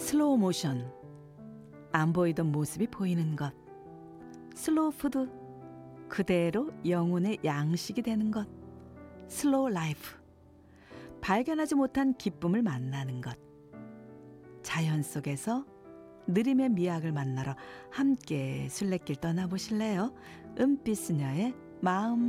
슬로우 모션, 안 보이던 모습이 보이는 것. 슬로우 푸드, 그대로 영혼의 양식이 되는 것. 슬로우 라이프, 발견하지 못한 기쁨을 만나는 것. 자연 속에서 느림의 미학을 만나러 함께 순례길 떠나보실래요? 은빛 수녀의 마음.